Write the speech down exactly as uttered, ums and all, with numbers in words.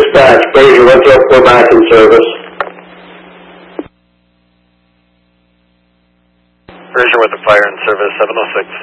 dispatch, Fraser, Winthrop, we're back in service. Fraser with the fire in service, seven oh six.